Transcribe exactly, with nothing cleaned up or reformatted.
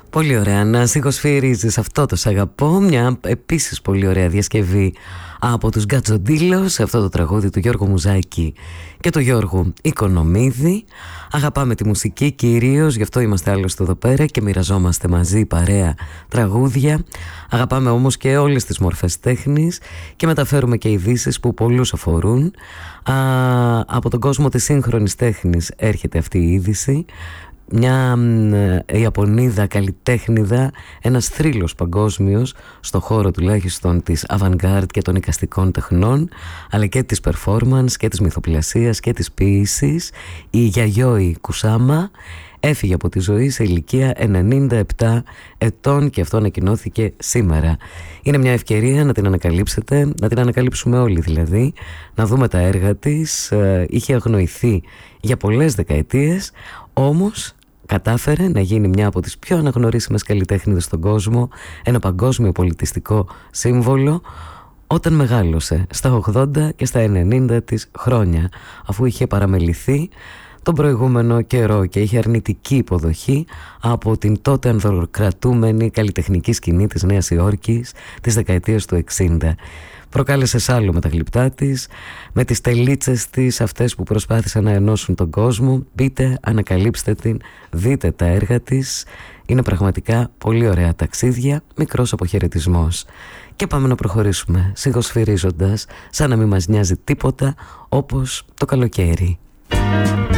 Πολύ ωραία να σιγοσφυρίζεις αυτό το «Σ' αγαπώ». Μια επίσης πολύ ωραία διασκευή από τους Γκατζοντήλος σε αυτό το τραγούδι του Γιώργου Μουζάκη και του Γιώργου Οικονομίδη. Αγαπάμε τη μουσική κυρίως, γι' αυτό είμαστε άλλωστε εδώ πέρα και μοιραζόμαστε μαζί παρέα τραγούδια. Αγαπάμε όμως και όλες τις μορφές τέχνης και μεταφέρουμε και ειδήσεις που πολλούς αφορούν. Α, από τον κόσμο της σύγχρονης τέχνης έρχεται αυτή η είδηση. Μια Ιαπωνίδα καλλιτέχνηδα, ένας θρύλος παγκόσμιος στο χώρο τουλάχιστον της avant-garde και των εικαστικών τεχνών, αλλά και της performance και της μυθοπλασίας και της ποίησης. Η Γιαγιόη Κουσάμα έφυγε από τη ζωή σε ηλικία ενενήντα επτά ετών και αυτό ανακοινώθηκε σήμερα. Είναι μια ευκαιρία να την ανακαλύψετε, να την ανακαλύψουμε όλοι δηλαδή, να δούμε τα έργα της. Είχε αγνοηθεί για πολλές δεκαετίες, όμως κατάφερε να γίνει μια από τις πιο αναγνωρίσιμες καλλιτέχνηδες στον κόσμο, ένα παγκόσμιο πολιτιστικό σύμβολο, όταν μεγάλωσε στα ογδόντα και στα ενενήντα της χρόνια, αφού είχε παραμεληθεί τον προηγούμενο καιρό και είχε αρνητική υποδοχή από την τότε ανδροκρατούμενη καλλιτεχνική σκηνή της Νέας Υόρκης της δεκαετίας του εξήντα. Προκάλεσε σάλο με τα γλυπτά της, με τις τελίτσες της, αυτές που προσπάθησαν να ενώσουν τον κόσμο. Μπείτε, ανακαλύψτε την, δείτε τα έργα της. Είναι πραγματικά πολύ ωραία ταξίδια, μικρός αποχαιρετισμός. Και πάμε να προχωρήσουμε, σιγοσφυρίζοντας, σαν να μην μας νοιάζει τίποτα, όπως το καλοκαίρι.